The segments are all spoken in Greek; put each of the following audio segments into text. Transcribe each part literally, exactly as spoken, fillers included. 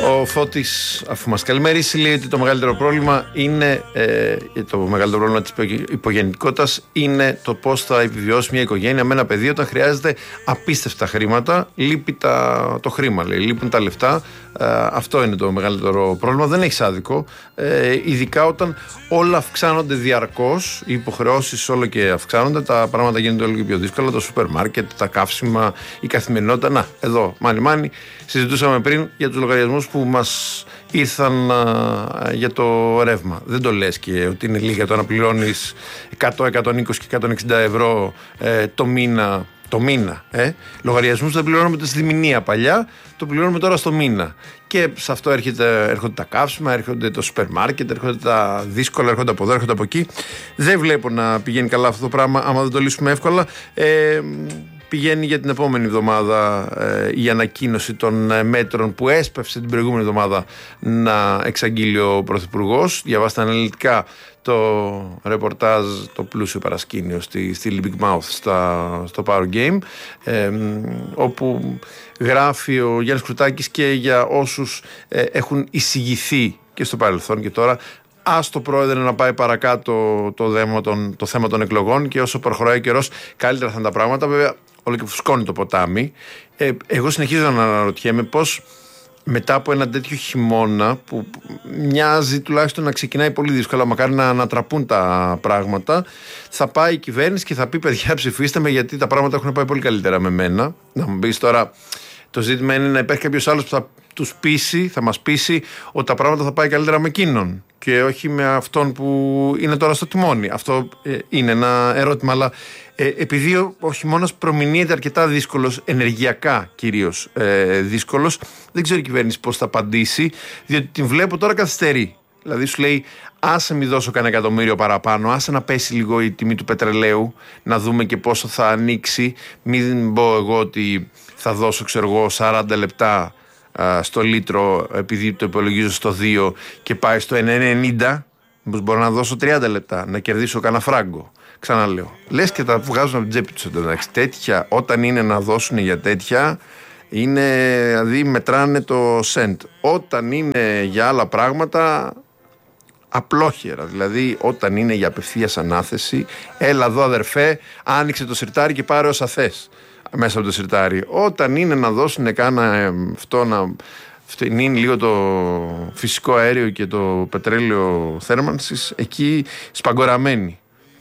Ο Φώτης, αφού μας καλημερίσει, λέει ότι το μεγαλύτερο πρόβλημα είναι ε, το μεγαλύτερο πρόβλημα της υπογεννητικότητας είναι το πώς θα επιβιώσει μια οικογένεια με ένα παιδί όταν χρειάζεται απίστευτα χρήματα. Λείπει τα, το χρήμα, λέει, λείπουν τα λεφτά. Ε, αυτό είναι το μεγαλύτερο πρόβλημα. Δεν έχεις άδικο. Ε, ειδικά όταν όλα αυξάνονται διαρκώς, οι υποχρεώσεις όλο και αυξάνονται, τα πράγματα γίνονται όλο και πιο δύσκολα. Το σούπερ μάρκετ, τα καύσιμα, η καθημερινότητα. Να, εδώ, μάνι μάνι. Συζητούσαμε πριν για τους λογαριασμούς που μας ήρθαν α, για το ρεύμα. Δεν το λες και ότι είναι λίγα το να πληρώνεις εκατό, εκατόν είκοσι και εκατόν εξήντα ευρώ ε, το μήνα. Το μήνα. Ε. Λογαριασμούς δεν πληρώνουμε στη μηνύα παλιά, το πληρώνουμε τώρα στο μήνα. Και σε αυτό έρχεται, έρχονται τα καύσιμα, έρχονται το σούπερ μάρκετ, έρχονται τα δύσκολα, έρχονται από εδώ, έρχονται από εκεί. Δεν βλέπω να πηγαίνει καλά αυτό το πράγμα, άμα δεν το λύσουμε εύκολα. Ε, Πηγαίνει για την επόμενη εβδομάδα ε, η ανακοίνωση των ε, μέτρων που έσπευσε την προηγούμενη εβδομάδα να εξαγγείλει ο Πρωθυπουργός. Διαβάστε αναλυτικά το ρεπορτάζ, το πλούσιο παρασκήνιο στη, στη Big Mouth στα, στο Power Game, ε, όπου γράφει ο Γιάννης Κρουτάκης και για όσους ε, έχουν εισηγηθεί και στο παρελθόν και τώρα. Άστο πρόεδρε να πάει παρακάτω το, θέμα των, το θέμα των εκλογών και όσο προχωράει ο καιρός καλύτερα θα είναι τα πράγματα. Βέβαια όλο και φουσκώνει το ποτάμι. Ε, εγώ συνεχίζω να αναρωτιέμαι πώς μετά από ένα τέτοιο χειμώνα που μοιάζει τουλάχιστον να ξεκινάει πολύ δύσκολα, μακάρι να ανατραπούν τα πράγματα, θα πάει η κυβέρνηση και θα πει παιδιά ψηφίστε με γιατί τα πράγματα έχουν πάει πολύ καλύτερα με μένα. Να μου πεις τώρα, το ζήτημα είναι να υπάρχει κάποιος άλλος που θα τους πείσει, θα μας πείσει ότι τα πράγματα θα πάει καλύτερα με εκείνον και όχι με αυτόν που είναι τώρα στο τιμόνι. Αυτό ε, είναι ένα ερώτημα, αλλά ε, επειδή ο, ο χειμώνας προμηνύεται αρκετά δύσκολος, ενεργειακά κυρίως ε, δύσκολος, δεν ξέρω η κυβέρνηση πώς θα απαντήσει, διότι την βλέπω τώρα καθυστερεί. Δηλαδή σου λέει άσε μη δώσω κανένα εκατομμύριο παραπάνω, άσε να πέσει λίγο η τιμή του πετρελαίου, να δούμε και πόσο θα ανοίξει, μην πω εγώ ότι θα δώσω ξέρω εγώ σαράντα λεπτά στο λίτρο επειδή το υπολογίζω στο δύο και πάει στο ένα ενενήντα, μήπως μπορώ να δώσω τριάντα λεπτά να κερδίσω κανένα φράγκο. Ξαναλέω, λες και τα βγάζουν από την τσέπη τους εντάξει. Τέτοια όταν είναι να δώσουν για τέτοια είναι, δηλαδή μετράνε το σεντ. Όταν είναι για άλλα πράγματα απλόχερα, δηλαδή όταν είναι για απευθείας ανάθεση, έλα εδώ αδερφέ, άνοιξε το σιρτάρι και πάρε όσα θες μέσα από το σιρτάρι. Όταν είναι να δώσουν κάνα αυτό να φτηνίνει λίγο το φυσικό αέριο και το πετρέλαιο θέρμανσης, εκεί σπαγκοραμένοι.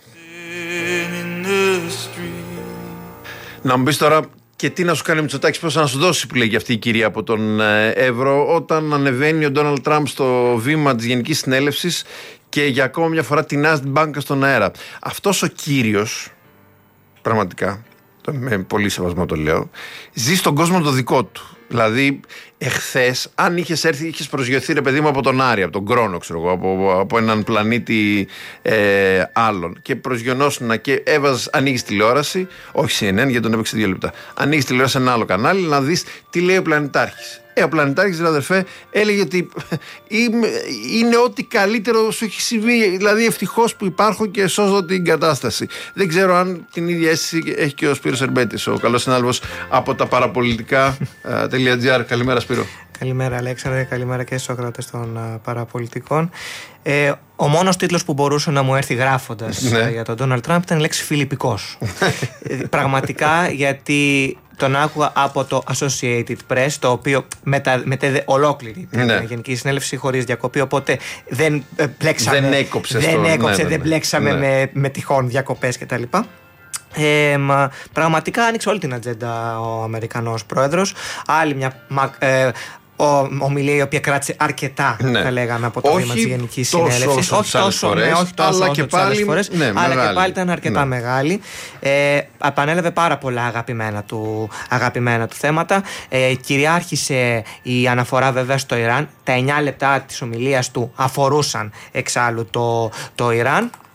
Να μου πεις τώρα και τι να σου κάνει ο Μητσοτάκης, πώς να σου δώσει που λέει και αυτή η κυρία από τον Εύρο, όταν ανεβαίνει ο Ντόναλντ Τραμπ στο βήμα της Γενικής Συνέλευσης και για ακόμα μια φορά τεινάζει την μπάνκα στον αέρα. Αυτός ο κύριος, πραγματικά, με πολύ σεβασμό το λέω, ζει στον κόσμο το δικό του. Δηλαδή, εχθές, αν είχες έρθει, είχες προσγειωθεί ρε παιδί μου από τον Άρη, από τον Κρόνο, ξέρω εγώ, από, από έναν πλανήτη ε, άλλον, και προσγειωνόσουν και έβαζες, ανοίγεις τηλεόραση, όχι σι εν εν γιατί τον έπαιξε δύο λεπτά. Ανοίγεις τηλεόραση σε ένα άλλο κανάλι να δεις τι λέει ο πλανητάρχης. Ε, ο πλανητάρχης, δηλαδή, αδερφέ, έλεγε ότι είναι ό,τι καλύτερο σου έχει συμβεί. Δηλαδή, ευτυχώς που υπάρχω και σώζω την κατάσταση. Δεν ξέρω αν την ίδια αίσθηση έχει και ο Σπύρος Ερμπέτης, ο καλός συνάδελφος από τα παραπολιτικά.gr. Καλημέρα, Σπύρο. Καλημέρα, Αλέξανδρε. Καλημέρα και στους ακροατές των uh, παραπολιτικών. Ε, ο μόνος τίτλος που μπορούσε να μου έρθει γράφοντας ναι. uh, για τον Ντόναλντ Τραμπ ήταν η λέξη φιλιππικός. Πραγματικά, γιατί τον άκουγα από το Associated Press, το οποίο μετα, μετέδε ολόκληρη την ναι. Γενική Συνέλευση χωρίς διακοπή, οπότε δεν ε, μπλέξαμε, δεν έκοψε, δεν, στο... έκοψε, ναι, ναι, δεν μπλέξαμε ναι. με, με τυχόν διακοπές κτλ. Ε, μα, πραγματικά άνοιξε όλη την ατζέντα ο Αμερικανός πρόεδρος. Άλλη μια ε, ομιλία η οποία κράτησε αρκετά, ναι. θα λέγαμε, από το βήμα της Γενικής Συνέλευσης. Όχι τόσο, ναι, όχι τόσο αλλά όσο και τις άλλες φορές, ναι, αλλά μεγάλη. και πάλι ήταν αρκετά ναι. μεγάλη. Ε, επανέλαβε πάρα πολλά αγαπημένα του, αγαπημένα του θέματα. Ε, κυριάρχησε η αναφορά βέβαια στο Ιράν. Τα εννιά λεπτά της ομιλίας του αφορούσαν εξάλλου το, το Ιράν.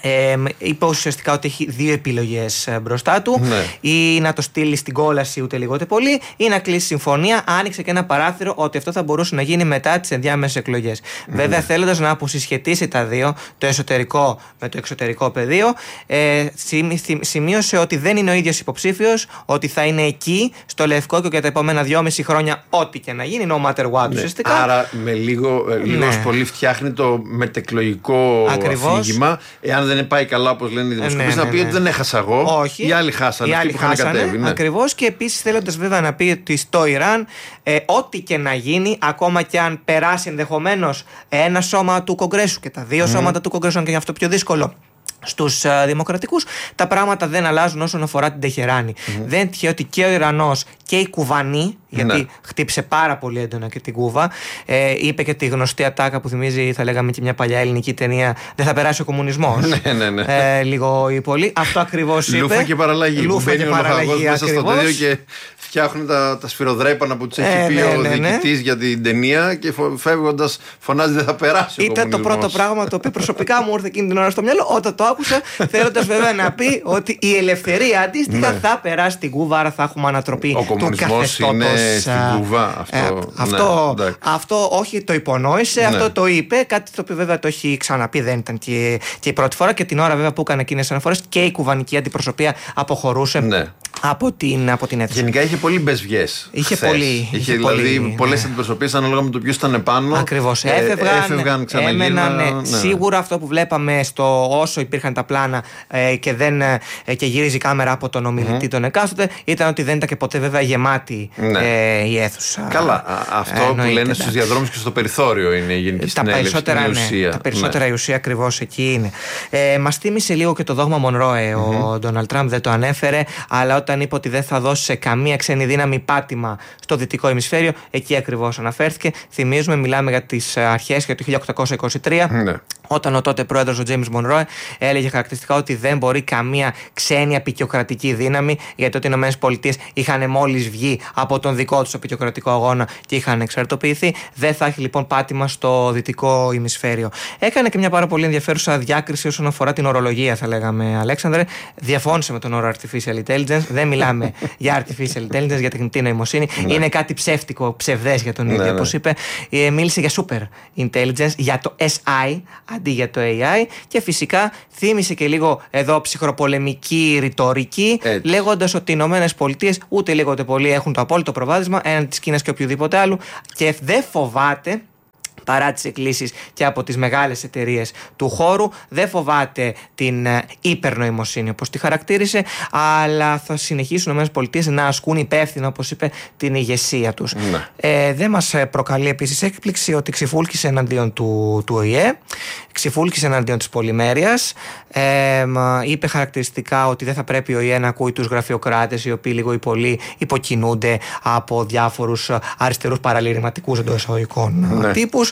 Ε, είπε ουσιαστικά ότι έχει δύο επιλογές μπροστά του. Ναι. Ή να το στείλει στην κόλαση ούτε λίγο ούτε πολύ, ή να κλείσει συμφωνία. Άνοιξε και ένα παράθυρο ότι αυτό θα μπορούσε να γίνει μετά τις ενδιάμεσες εκλογές. Ναι. Βέβαια, θέλοντας να αποσυσχετίσει τα δύο, το εσωτερικό με το εξωτερικό πεδίο, ε, σημείωσε ότι δεν είναι ο ίδιος υποψήφιος, ότι θα είναι εκεί, στο Λευκό και για τα επόμενα δυόμιση χρόνια, ό,τι και να γίνει, no matter what, ναι. ουσιαστικά. Άρα, με λίγο, λίγο ναι. πολύ φτιάχνει το μετεκλογικό αφήγημα. Εάν δεν πάει καλά, όπως λένε οι δημοσκοπήσεις, ναι, ναι, ναι. να πει ότι δεν έχασα εγώ. Όχι. Οι άλλοι χάσανε. Οι άλλοι χάσανε. Ναι. Ακριβώς. Και επίσης θέλοντας βέβαια να πει ότι στο Ιράν, ε, ό,τι και να γίνει, ακόμα και αν περάσει ενδεχομένως ένα σώμα του Κογκρέσου και τα δύο mm. σώματα του Κογκρέσου, αν και αυτό πιο δύσκολο, στους uh, δημοκρατικούς, τα πράγματα δεν αλλάζουν όσον αφορά την Τεχεράνη. Mm-hmm. Δεν τυχαίο ότι και ο Ιρανός και οι Κουβανοί, γιατί ναι. χτύπησε πάρα πολύ έντονα και την Κούβα, ε, είπε και τη γνωστή ατάκα που θυμίζει, θα λέγαμε, και μια παλιά ελληνική ταινία, δεν θα περάσει ο κομμουνισμός. ναι, ναι, ναι. Ε, λίγο ή πολύ. Αυτό ακριβώς είπε. Λούφα και παραλλαγή. Λούφα και παραλλαγή. Μέσα στο τέτοιο και φτιάχνουν τα, τα σφυροδρέπανα που τους έχει ε, πει ναι, ο ναι, ναι. διοικητής για την ταινία και φεύγοντας φωνάζει δεν θα περάσει ο Ήταν το πρώτο πράγμα το οποίο προσωπικά μου ήρθε εκείνη την ώρα στο μυαλό όταν το άκουσα, θέλοντας βέβαια να πει ότι η ελευθερία αντίστοιχα ναι. θα περάσει στην Κούβα, άρα θα έχουμε ανατροπή ο του καθεστώτος. Είναι στην Κούβα. Αυτό, ε, αυτό, ναι, αυτό όχι το υπονόησε, ναι. αυτό το είπε. Κάτι το οποίο βέβαια το έχει ξαναπεί, δεν ήταν και, και η πρώτη φορά. Και την ώρα βέβαια που έκανε εκείνες τις αναφορές και η κουβανική αντιπροσωπεία αποχωρούσε. Ναι. Από την, από την αίθουσα. Γενικά είχε πολύ μπεσβιές. Είχε χθες. πολύ. Είχε, είχε δηλαδή ναι. πολλές αντιπροσωπείες ανάλογα με το ποιος ήταν επάνω. Ακριβώς. Ε, έφευγαν, έφευγαν έμεναν. Ναι. Ναι. Σίγουρα αυτό που βλέπαμε στο όσο υπήρχαν τα πλάνα ε, και, δεν, ε, και γύριζε η κάμερα από τον ομιλητή mm. τον εκάστοτε, ήταν ότι δεν ήταν και ποτέ βέβαια γεμάτη ναι. ε, η αίθουσα. Καλά. Α, αυτό ε, που λένε εντάξει. στους διαδρόμους και στο περιθώριο είναι η γενική συνέλευση. Ναι, ουσία. Τα περισσότερα ναι. η ουσία ακριβώς εκεί είναι. Ε, μας θύμισε λίγο και το δόγμα Μονρόε. Mm-hmm. Ο Ντόναλντ Τραμπ δεν το ανέφερε, αλλά όταν είπε ότι δεν θα δώσει σε καμία ξένη δύναμη πάτημα στο δυτικό ημισφαίριο, εκεί ακριβώς αναφέρθηκε. Θυμίζουμε, μιλάμε για τις αρχές για το χίλια οκτακόσια είκοσι τρία. Mm-hmm. Όταν ο τότε πρόεδρος ο Τζέιμς Μονρόε έλεγε χαρακτηριστικά ότι δεν μπορεί καμία ξένη απεικιοκρατική δύναμη, γιατί ότι οι ΗΠΑ είχαν μόλις βγει από τον δικό τους απεικιοκρατικό αγώνα και είχαν εξαρτοποιηθεί. Δεν θα έχει λοιπόν πάτημα στο δυτικό ημισφαίριο. Έκανε και μια πάρα πολύ ενδιαφέρουσα διάκριση όσον αφορά την ορολογία, θα λέγαμε, Αλέξανδρε. Διαφώνησε με τον όρο Artificial Intelligence. Δεν μιλάμε για Artificial Intelligence, για τεχνητή νοημοσύνη. Ναι. Είναι κάτι ψεύτικο, ψευδές για τον ίδιο, ναι, όπως ναι. είπε. Ε, μίλησε για Super Intelligence, για το ες άι αντί για το έι άι, και φυσικά θύμισε και λίγο εδώ ψυχροπολεμική ρητορική, λέγοντας ότι οι ΗΠΑ ούτε λίγο ούτε πολύ έχουν το απόλυτο προβάδισμα έναντι της Κίνας και οποιοδήποτε άλλου, και δεν φοβάται, παρά τις εκκλήσεις και από τις μεγάλες εταιρείες του χώρου, δεν φοβάται την ε, υπερνοημοσύνη όπως τη χαρακτήρισε, αλλά θα συνεχίσουν οι ΗΠΑ να ασκούν υπεύθυνα, όπως είπε, την ηγεσία τους. Ναι. Ε, δεν μας προκαλεί επίσης έκπληξη ότι ξυφούλκησε εναντίον του, του ΟΗΕ, ξυφούλκησε εναντίον της πολυμέρειας, ε, είπε χαρακτηριστικά ότι δεν θα πρέπει ο ΟΗΕ να ακούει τους γραφειοκράτες οι οποίοι λίγο ή πολύ υποκινούνται από διάφορους αριστερούς παραλυρηματικούς εντός εισαγωγικών ναι. τύπους.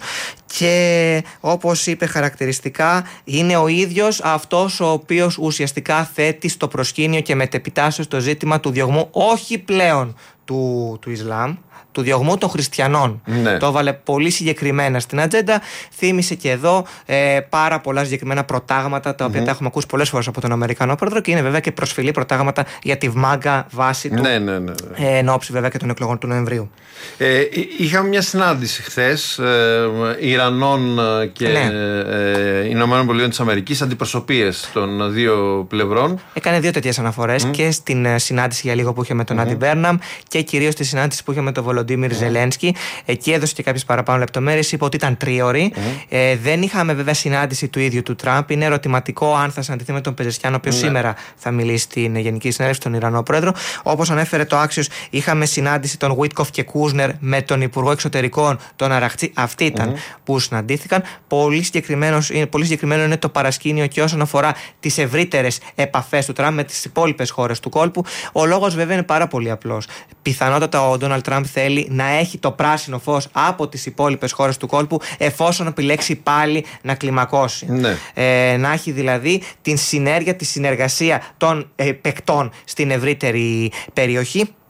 Και όπως είπε χαρακτηριστικά, είναι ο ίδιος αυτός ο οποίος ουσιαστικά θέτει στο προσκήνιο και μετεπιτάσσεως το ζήτημα του διωγμού, όχι πλέον του, του Ισλάμ, του διωγμού των χριστιανών. Ναι. Το έβαλε πολύ συγκεκριμένα στην ατζέντα. Θύμισε και εδώ ε, πάρα πολλά συγκεκριμένα προτάγματα, τα οποία mm-hmm. τα έχουμε ακούσει πολλές φορές από τον Αμερικανό πρόεδρο, και είναι βέβαια και προσφυλή προτάγματα για τη βάγκα βάση του. Ναι, ναι, ναι, ναι. Ε, εν ώψη βέβαια και των εκλογών του Νοεμβρίου. Ε, είχαμε μια συνάντηση χθες ε, Ιρανών και ναι. ε, Ηνωμένων Πολιτειών της Αμερικής, αντιπροσωπείες των δύο πλευρών. Έκανε δύο τέτοιες αναφορές mm. και στην συνάντηση για λίγο που είχε με τον mm-hmm. Άντι Μπέρναμ, και κυρίως στη συνάντηση που είχε με τον Βολοντίμιρ mm. Ζελένσκι. Εκεί έδωσε και κάποιες παραπάνω λεπτομέρειες. Είπε ότι ήταν τρίωρη. Mm. Ε, δεν είχαμε βέβαια συνάντηση του ίδιου του Τραμπ. Είναι ερωτηματικό αν θα συναντηθεί με τον Πεζεσιάν, ο οποίος mm. σήμερα θα μιλήσει στην Γενική Συνέλευση, τον Ιρανό πρόεδρο. Όπως ανέφερε το Άξιος, είχαμε συνάντηση των Γουίτκοφ και Κούσνερ με τον Υπουργό Εξωτερικών, τον Αραχτζή. Αυτοί ήταν mm. που συναντήθηκαν. Πολύ, πολύ συγκεκριμένο είναι το παρασκήνιο και όσον αφορά τις ευρύτερες επαφές του Τραμπ με τις υπόλοιπες χώρες του κόλπου. Ο λόγος βέβαια είναι πάρα πολύ απλός. Πιθανότατα ο Ντόναλντ Τραμπ θέλει να έχει το πράσινο φως από τις υπόλοιπες χώρες του κόλπου, εφόσον επιλέξει πάλι να κλιμακώσει. Ναι. Ε, να έχει δηλαδή την συνέργεια, τη συνεργασία των ε, παικτών στην ευρύτερη περιοχή.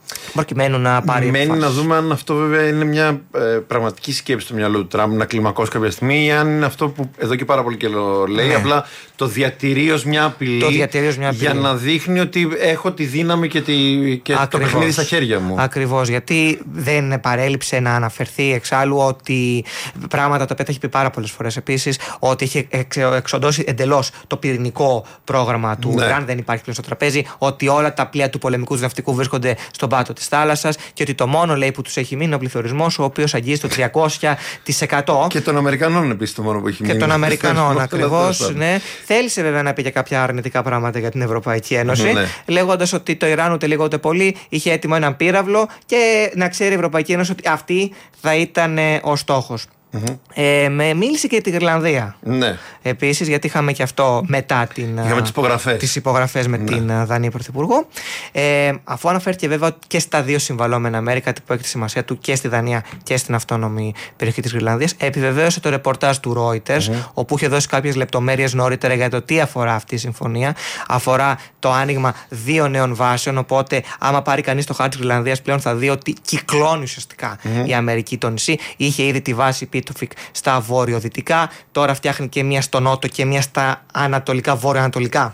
προκειμένου να πάρει. Μένει να δούμε αν αυτό βέβαια είναι μια ε, πραγματική σκέψη στο μυαλό του Τραμπ να κλιμακώσει κάποια στιγμή, ή αν είναι αυτό που εδώ και πάρα πολύ καιρό λέει. Ναι. Απλά το διατηρεί ως μια απειλή, μια απειλή για να δείχνει ότι έχω τη δύναμη και, τη, και το παιχνίδι στα χέρια μου. Ακριβώς. Γιατί δεν παρέλειψε να αναφερθεί εξάλλου ότι πράγματα τα οποία τα έχει πει πάρα πολλές φορές επίσης, ότι έχει εξοντώσει εντελώς το πυρηνικό πρόγραμμα του ναι. Ιράν, δεν υπάρχει πλέον στο τραπέζι, ότι όλα τα πλοία του πολεμικού του ναυτικού βρίσκονται στον πάτο της θάλασσας και ότι το μόνο, λέει, που τους έχει μείνει είναι ο πληθωρισμός, ο οποίος αγγίζει το τριακόσια τοις εκατό. Και των Αμερικανών επίσης το μόνο που έχει μείνει. Και των Αμερικανών ακριβώς. Ναι. Θέλησε βέβαια να πει και κάποια αρνητικά πράγματα για την Ευρωπαϊκή Ένωση, ναι. λέγοντας ότι το Ιράν ούτε λίγο ούτε πολύ είχε έτοιμο έναν πύραυλο και να ξέρει η Ευρωπαϊκή Ένωση ότι αυτή θα ήταν ο στόχος. Mm-hmm. Ε, με μίλησε και για την Ιρλανδία. Ναι. Επίσης, γιατί είχαμε και αυτό μετά την, είχαμε τις υπογραφές, τις υπογραφές με ναι. την Δανή Πρωθυπουργό. Ε, αφού αναφέρθηκε βέβαια και στα δύο συμβαλόμενα μέρη, κάτι που έχει τη σημασία του και στη Δανία και στην αυτόνομη περιοχή της Ιρλανδίας, επιβεβαίωσε το ρεπορτάζ του Reuters, mm-hmm. όπου είχε δώσει κάποιες λεπτομέρειες νωρίτερα για το τι αφορά αυτή η συμφωνία. Αφορά το άνοιγμα δύο νέων βάσεων. Οπότε, άμα πάρει κανείς το χάρτη της Ιρλανδίας, πλέον θα δει ότι κυκλώνει ουσιαστικά mm-hmm. η Αμερική το νησί. Είχε ήδη τη βάση στα βόρειο-δυτικά, τώρα φτιάχνει και μία στο νότο και μία στα ανατολικά, βόρειο-ανατολικά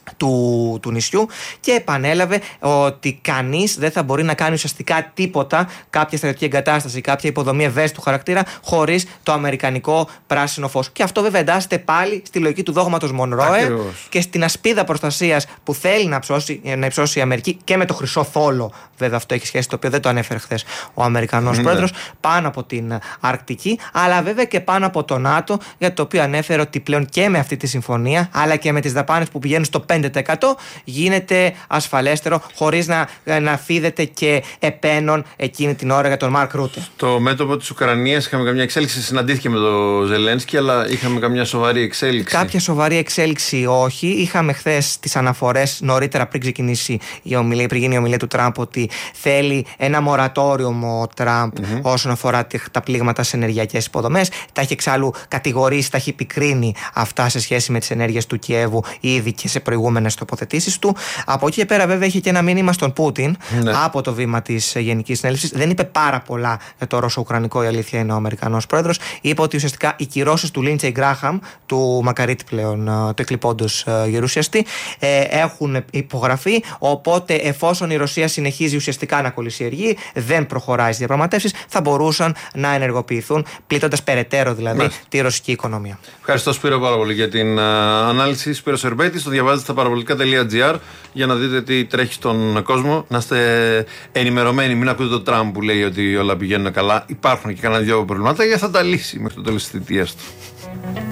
του, του νησιού, και επανέλαβε ότι κανείς δεν θα μπορεί να κάνει ουσιαστικά τίποτα, κάποια στρατιωτική εγκατάσταση, κάποια υποδομή ευαίσθητου χαρακτήρα, χωρίς το αμερικανικό πράσινο φως. Και αυτό βέβαια εντάσσεται πάλι στη λογική του δόγματος Μονρόε και στην ασπίδα προστασίας που θέλει να ψώσει, να υψώσει η Αμερική, και με το χρυσό θόλο, βέβαια αυτό έχει σχέση, το οποίο δεν το ανέφερε χθες ο Αμερικανός mm, πρόεδρος, πάνω από την Αρκτική, αλλά βέβαια και πάνω από το ΝΑΤΟ, για το οποίο ανέφερε ότι πλέον και με αυτή τη συμφωνία, αλλά και με τις δαπάνες που πηγαίνουν στο πέντε τοις εκατό, γίνεται ασφαλέστερο, χωρίς να, να φίδεται και επένων εκείνη την ώρα για τον Μαρκ Ρούτε. Στο μέτωπο της Ουκρανίας είχαμε καμιά εξέλιξη, συναντήθηκε με τον Ζελένσκι, αλλά είχαμε καμιά σοβαρή εξέλιξη? Κάποια σοβαρή εξέλιξη όχι. Είχαμε χθες τις αναφορές νωρίτερα, πριν ξεκινήσει η ομιλία, πριν γίνει η ομιλία του Τραμπ, ότι θέλει ένα μορατόριο ο Τραμπ mm-hmm. όσον αφορά τα πλήγματα σε ενεργειακές υποδομές. Τα έχει εξάλλου κατηγορήσει, τα έχει επικρίνει αυτά σε σχέση με τις ενέργειες του Κιέβου ήδη και σε προηγούμενες τοποθετήσεις του. Από εκεί και πέρα, βέβαια, είχε και ένα μήνυμα στον Πούτιν ναι. από το βήμα της Γενικής Συνέλευσης. Δεν είπε πάρα πολλά για το Ρωσο-Ουκρανικό, η αλήθεια είναι, ο Αμερικανός πρόεδρος. Είπε ότι ουσιαστικά οι κυρώσεις του Λίντσεϊ Γκράχαμ, του μακαρίτη πλέον, του εκλειπώντος γερουσιαστή, έχουν υπογραφεί. Οπότε, εφόσον η Ρωσία συνεχίζει ουσιαστικά να κολυσιεργεί, δεν προχωράει στις διαπραγματεύσεις, θα μπορούσαν να ενεργοποιηθούν, πλήττοντας περαιτέρω δηλαδή ναι. τη ρωσική οικονομία. Ευχαριστώ, Σπύρο, πάρα πολύ για την uh, ανάλυση. Σπύρος Ερμπέτης, το διαβάζετε στα παραπολιτικά τελεία τζι άρ για να δείτε τι τρέχει στον κόσμο. Να είστε ενημερωμένοι, μην ακούτε τον Τραμπ που λέει ότι όλα πηγαίνουν καλά. Υπάρχουν και κανένα δυο προβλήματα, γιατί θα τα λύσει μέχρι το τέλος της θητείας του.